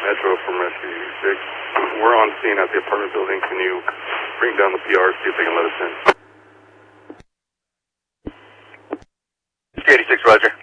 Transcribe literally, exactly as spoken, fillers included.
Metro from Rescue six. We're on scene at the apartment building. Can you bring down the P R, see if they can let us in? eighty-six, roger.